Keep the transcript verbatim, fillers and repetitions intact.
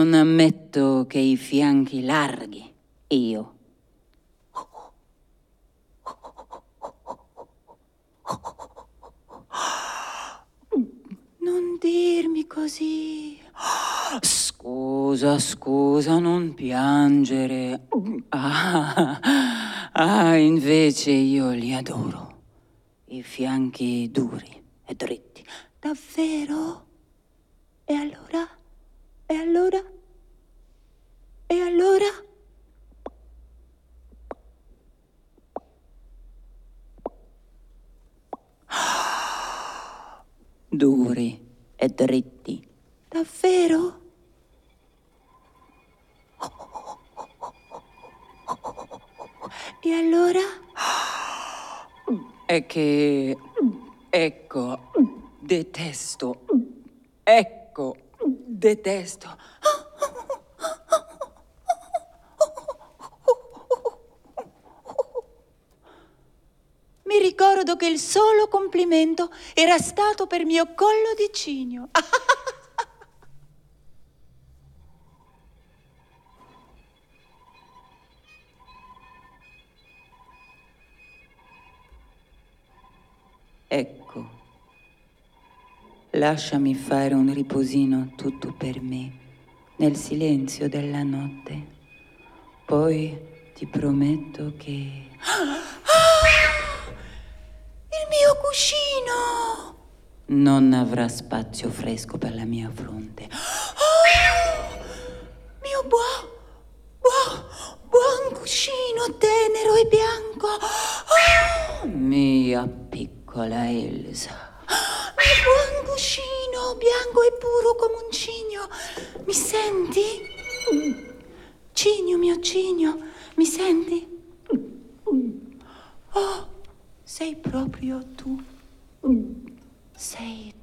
Non ammetto che i fianchi larghi, io. Non dirmi così. Scusa, scusa, non piangere. Ah, ah, invece io li adoro. I fianchi duri e dritti. Davvero? E allora? E allora? E allora? Duri e dritti. Davvero? E allora? È che... Ecco, detesto. Ecco, detesto. Mi ricordo che il solo complimento era stato per mio collo di cigno. Ecco, lasciami fare un riposino tutto per me, nel silenzio della notte. Poi ti prometto che... Il mio cuscino! Non avrà spazio fresco per la mia fronte. Oh, mio buon, buon, buon cuscino tenero e bianco. Oh, mia piccola Elsa. Mio buon cuscino bianco e puro come un cigno. Mi senti? Cigno, mio cigno, mi senti? Oh, sei proprio tu. Sei